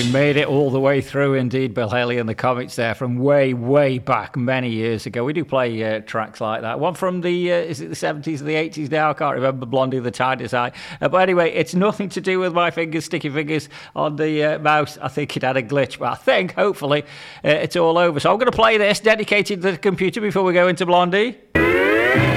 We made it all the way through, indeed, Bill Haley and the Comets there from way, way back many years ago. We do play tracks like that. One from the, is it the 70s or the 80s now? I can't remember. Blondie, the Tiger's Eye. But anyway, it's nothing to do with my fingers, sticky fingers on the mouse. I think it had a glitch, but I think, hopefully, it's all over. So I'm going to play this dedicated to the computer before we go into Blondie.